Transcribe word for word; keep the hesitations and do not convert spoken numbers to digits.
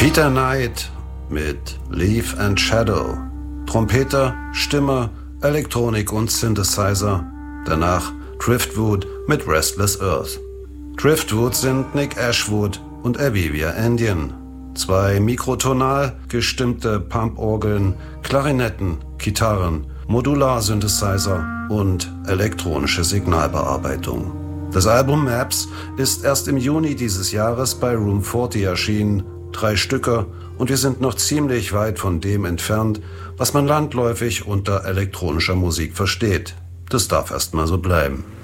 Peter Knight mit Leaf and Shadow. Trompeter, Stimme, Elektronik und Synthesizer. Danach Driftwood mit Restless Earth. Driftwood sind Nick Ashwood und Avivia Andean. Zwei mikrotonal gestimmte Pumporgeln, Klarinetten, Gitarren, Modular-Synthesizer und elektronische Signalbearbeitung. Das Album Maps ist erst im Juni dieses Jahres bei Room vierzig erschienen. Drei Stücke und wir sind noch ziemlich weit von dem entfernt, was man landläufig unter elektronischer Musik versteht. Das darf erst mal so bleiben.